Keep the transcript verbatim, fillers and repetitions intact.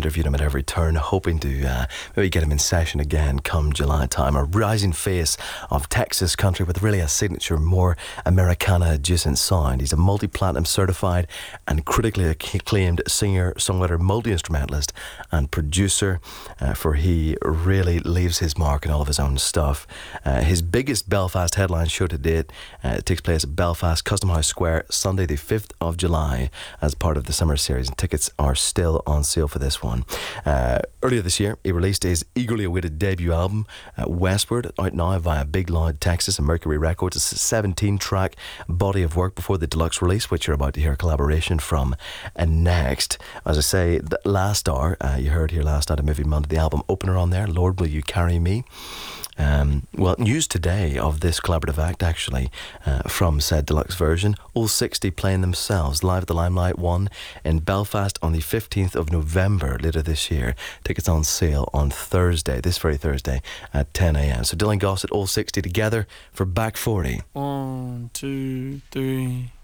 interviewed him at every turn, hoping to uh, maybe get him in session again come July time. A rising face of Texas country with really a signature, more Americana-adjacent sound. He's a multi-platinum certified and critically acclaimed singer, songwriter, multi-instrumentalist and producer, uh, for he really leaves his mark in all of his own stuff. Uh, his biggest Belfast headline show to date uh, takes place at Belfast Custom House Square Sunday the fifth of July as part of the summer series, and tickets are still on sale for this one. Uh, earlier this year he released his eagerly awaited debut album, uh, Westward, out now via Big Loud Texas and Mercury Records. It's a seventeen track body of work before the deluxe release, which you're about to hear a collaboration from and next. As I say, the last hour, uh, you heard here last night at Movie Monday, the album opener on there, Lord Will You Carry Me. Um, well, news today of this collaborative act actually uh, from said deluxe version. All sixty playing themselves live at the Limelight One in Belfast on the fifteenth of November later this year. Tickets on sale on Thursday, this very Thursday at ten a.m. So Dylan Gossett, all sixty together for Back forty. One, two, three.